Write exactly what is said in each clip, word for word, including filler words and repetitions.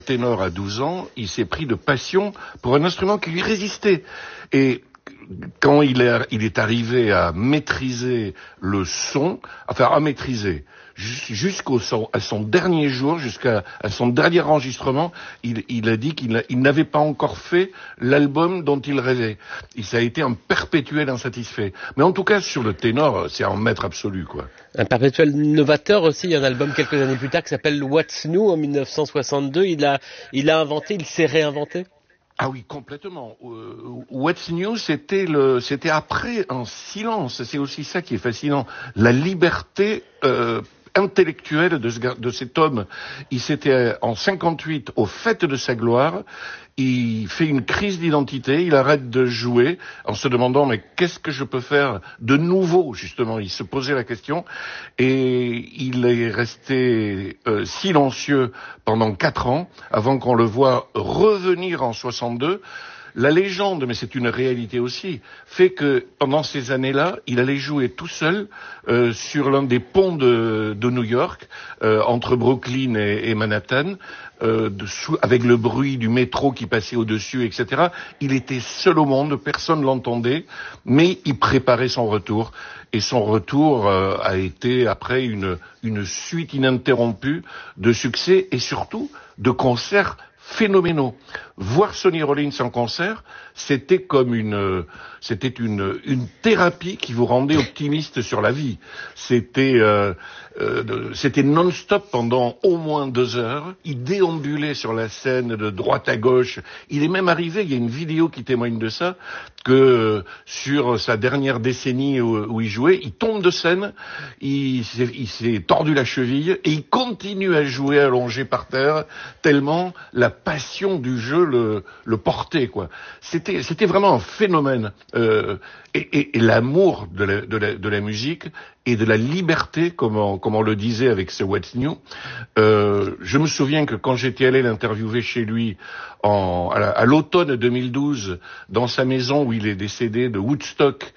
Ténor à douze ans, il s'est pris de passion pour un instrument qui lui résistait. Et quand il est, il est arrivé à maîtriser le son, enfin à maîtriser, jusqu'au son, à son dernier jour, jusqu'à à son dernier enregistrement, il, il a dit qu'il il n'avait pas encore fait l'album dont il rêvait. Et ça a été un perpétuel insatisfait. Mais en tout cas, sur le ténor, c'est un maître absolu, quoi. Un perpétuel novateur aussi, il y a un album quelques années plus tard qui s'appelle What's New en dix-neuf cent soixante-deux. Il a, il a inventé, il s'est réinventé. Ah oui, complètement. Euh, What's New, c'était le, c'était après un silence. C'est aussi ça qui est fascinant. La liberté euh, intellectuelle de, ce, de cet homme. Il s'était en cinquante-huit, au fait de sa gloire, il fait une crise d'identité, il arrête de jouer en se demandant mais qu'est-ce que je peux faire de nouveau, justement. Il se posait la question et il est resté euh, silencieux pendant quatre ans avant qu'on le voie revenir en soixante-deux. La légende, mais c'est une réalité aussi, fait que pendant ces années-là, il allait jouer tout seul euh, sur l'un des ponts de, de New York, euh, entre Brooklyn et, et Manhattan, euh, de, sous, avec le bruit du métro qui passait au-dessus, et cetera. Il était seul au monde, personne l'entendait, mais il préparait son retour. Et son retour euh, a été après une, une suite ininterrompue de succès et surtout de concerts phénoménaux. Voir Sonny Rollins en concert, c'était comme une, c'était une, une thérapie qui vous rendait optimiste sur la vie. C'était, euh, euh, c'était non-stop pendant au moins deux heures. Il déambulait sur la scène de droite à gauche. Il est même arrivé, il y a une vidéo qui témoigne de ça, que sur sa dernière décennie où, où il jouait, il tombe de scène, il s'est, il s'est tordu la cheville et il continue à jouer allongé par terre, tellement la passion du jeu le, le portait, quoi. C'était, c'était vraiment un phénomène. Euh, et, et, et l'amour de la, de, la, de la musique et de la liberté, comme on, comme on le disait avec ce What's New. Euh, je me souviens que quand j'étais allé l'interviewer chez lui en, à, la, à l'automne deux mille douze, dans sa maison où il est décédé de Woodstock,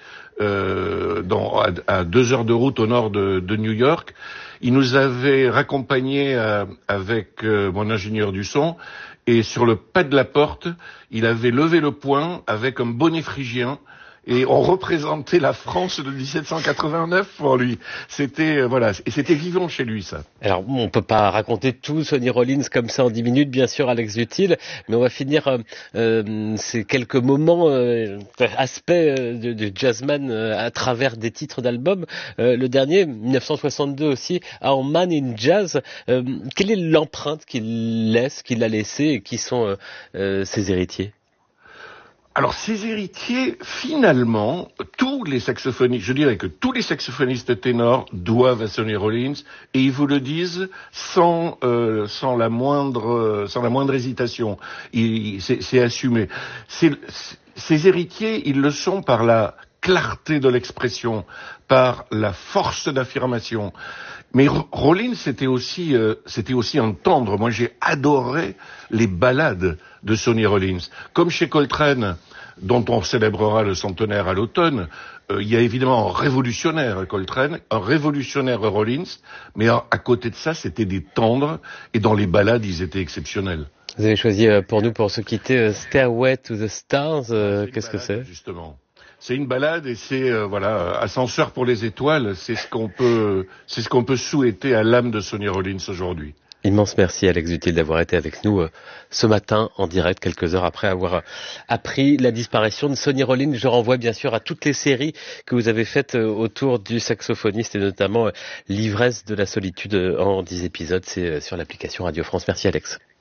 euh, dans, à, à deux heures de route au nord de, de New York, il nous avait raccompagnés euh, avec euh, mon ingénieur du son. Et sur le pas de la porte, il avait levé le poing avec un bonnet phrygien. Et on représentait la France de dix-sept cent quatre-vingt-neuf pour lui. C'était, euh, voilà, et c'était vivant chez lui, ça. Alors, on peut pas raconter tout Sonny Rollins comme ça en dix minutes, bien sûr, Alex Duthil, mais on va finir euh, euh, ces quelques moments, euh, aspects euh, de, de jazzman euh, à travers des titres d'albums. Euh, le dernier, dix-neuf cent soixante-deux aussi, Our Man in Jazz. Euh, quelle est l'empreinte qu'il laisse, qu'il a laissée, et qui sont euh, euh, ses héritiers? Alors, ces héritiers, finalement, tous les saxophonistes, je dirais que tous les saxophonistes ténors doivent à Sonny Rollins, et ils vous le disent sans, euh, sans la moindre, sans la moindre hésitation. Il, c'est, c'est assumé. C'est, ces héritiers, ils le sont par la clarté de l'expression, par la force d'affirmation. Mais Rollins, c'était aussi, euh, c'était aussi entendre. Moi, j'ai adoré les ballades de Sonny Rollins. Comme chez Coltrane, dont on célébrera le centenaire à l'automne, euh, il y a évidemment un révolutionnaire Coltrane, un révolutionnaire Rollins, mais à, à côté de ça, c'était des tendres, et dans les ballades, ils étaient exceptionnels. Vous avez choisi euh, pour nous, pour se quitter, euh, Stairway to the Stars. Euh, qu'est-ce balade, que c'est? Justement. C'est une balade et c'est euh, voilà, ascenseur pour les étoiles. C'est ce qu'on peut, c'est ce qu'on peut souhaiter à l'âme de Sonny Rollins aujourd'hui. Immense merci Alex Duthil d'avoir été avec nous euh, ce matin en direct, quelques heures après avoir euh, appris la disparition de Sonny Rollins. Je renvoie bien sûr à toutes les séries que vous avez faites euh, autour du saxophoniste et notamment euh, L'ivresse de la solitude euh, en dix épisodes. C'est euh, sur l'application Radio France. Merci Alex.